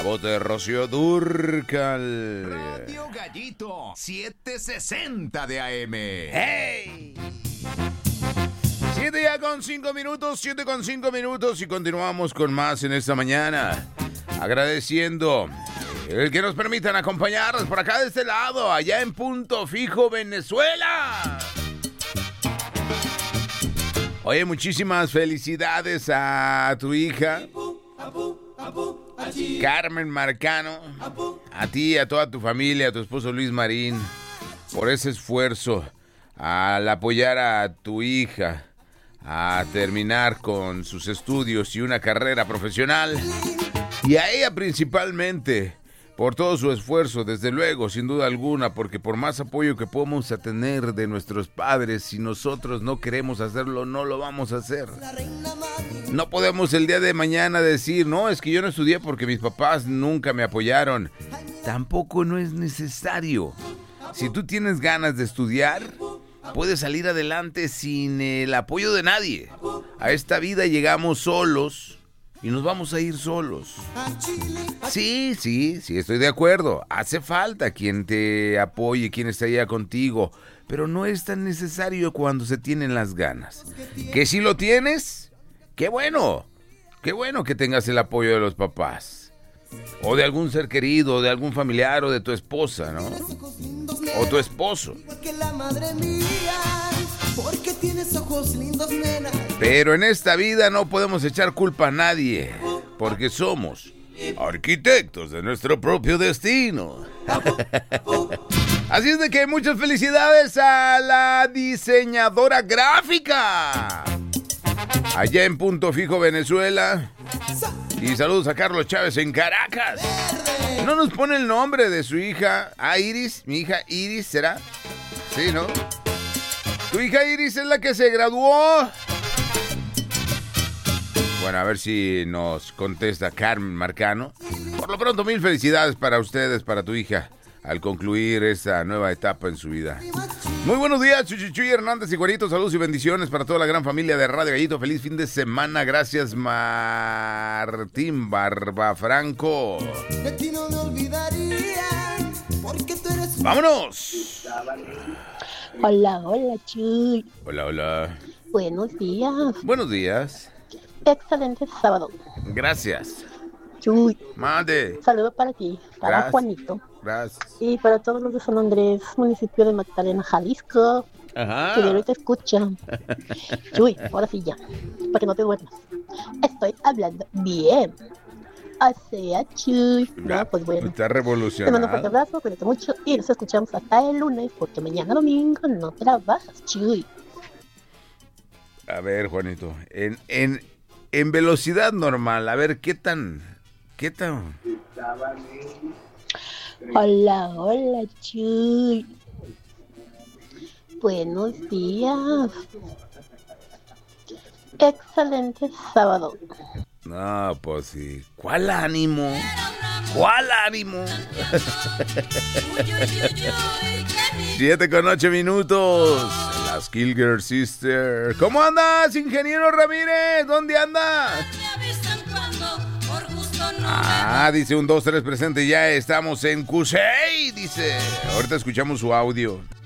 voz de Rocío Dúrcal. Radio Gallito, 760 de AM. ¡Hey! 7:05 minutos y continuamos con más en esta mañana. Agradeciendo el que nos permitan acompañarnos por acá de este lado, allá en Punto Fijo, Venezuela. Oye, muchísimas felicidades a tu hija, Carmen Marcano, a ti, a toda tu familia, a tu esposo Luis Marín, por ese esfuerzo al apoyar a tu hija a terminar con sus estudios y una carrera profesional. Y a ella principalmente, por todo su esfuerzo, desde luego, sin duda alguna, porque por más apoyo que podamos tener de nuestros padres, si nosotros no queremos hacerlo, no lo vamos a hacer. No podemos el día de mañana decir, no, es que yo no estudié porque mis papás nunca me apoyaron. Tampoco no es necesario. Si tú tienes ganas de estudiar, puedes salir adelante sin el apoyo de nadie. A esta vida llegamos solos y nos vamos a ir solos. Sí, estoy de acuerdo. Hace falta quien te apoye, quien esté allá contigo. Pero no es tan necesario cuando se tienen las ganas. Que si lo tienes, qué bueno. Qué bueno que tengas el apoyo de los papás. O de algún ser querido, o de algún familiar, o de tu esposa, ¿no? O tu esposo. Pero en esta vida no podemos echar culpa a nadie, porque somos arquitectos de nuestro propio destino. Así es de que muchas felicidades a la diseñadora gráfica allá en Punto Fijo, Venezuela. Y saludos a Carlos Chávez en Caracas. No nos pone el nombre de su hija. Iris, mi hija Iris, ¿será? Sí, ¿no? Tu hija Iris es la que se graduó. Bueno, a ver si nos contesta Carmen Marcano. Por lo pronto, mil felicidades para ustedes, para tu hija, al concluir esta nueva etapa en su vida. Muy buenos días, Chuchuchuy Hernández y Juanito. Saludos y bendiciones para toda la gran familia de Radio Gallito. Feliz fin de semana. Gracias, Martín Barbafranco. ¡Vámonos! Hola, Chuy. Hola. Buenos días. Buenos días. Excelente sábado. Gracias. Chuy. Mande. Saludo para ti, para Gracias. Juanito. Gracias. Y para todos los de San Andrés, municipio de Magdalena, Jalisco. Ajá. Que ahorita escuchan. Chuy, ahora sí ya, para que no te duermas. Estoy hablando bien. O sea, Chuy. No, pues bueno. Está Te mando un revolucionado. fuerte abrazo, cuídate mucho y nos escuchamos hasta el lunes, porque mañana domingo no trabajas, Chuy. A ver, Juanito, en velocidad normal, a ver, ¿qué tan? Hola, Chuy. Buenos días. Excelente sábado. No, pues sí. ¿Cuál ánimo? ¿Cuál ánimo? 7:08. Las Kilgore Sister. ¿Cómo andas, ingeniero Ramírez? ¿Dónde andas? Dice un 2, 3 presente. Ya estamos en Cusey, dice. Ahorita escuchamos su audio.